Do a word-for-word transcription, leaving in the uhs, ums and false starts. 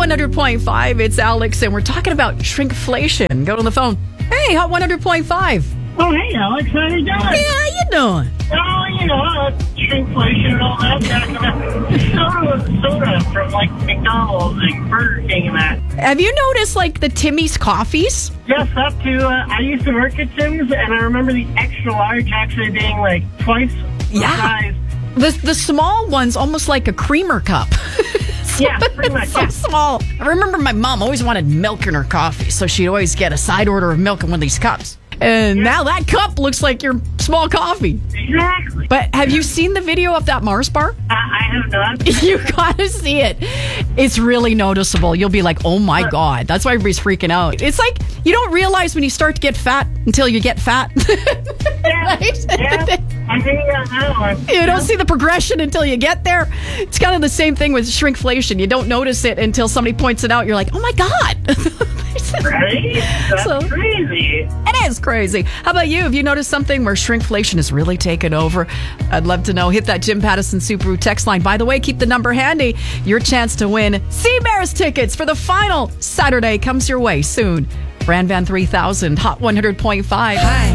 one hundred point five, it's Alex, and we're talking about shrinkflation. Go to the phone. Hey, Hot one hundred point five. Oh, hey, Alex. How you doing? Hey, how you doing? Oh, you know, uh, shrinkflation and all that. Soda, soda from, like, McDonald's and Burger King and that. Have you noticed, like, the Timmy's coffees? Yes, up to, uh, I used to work at Tim's, and I remember the extra large actually being, like, twice the Yeah. size. The, the small one's almost like a creamer cup. Yeah, pretty much, so yeah. small. I remember my mom always wanted milk in her coffee, so she'd always get a side order of milk in one of these cups. And Yeah. now that cup looks like your small coffee. Exactly. But have you seen the video of that Mars bar? I, I have not. You gotta see it. It's really noticeable. You'll be like, oh my God. That's why everybody's freaking out. It's like you don't realize when you start to get fat until you get fat. Yeah, Right? yeah. I think that now. You don't see the progression until you get there. It's kind of the same thing with shrinkflation. You don't notice it until somebody points it out. You're like, oh my God. Right? That's So- crazy. It is crazy. How about you? Have you noticed something where shrinkflation has really taken over? I'd love to know. Hit that Jim Pattison Subaru text line. By the way, keep the number handy. Your chance to win Sea Bears tickets for the final Saturday comes your way soon. Brand Van three thousand, Hot one hundred point five. Hi.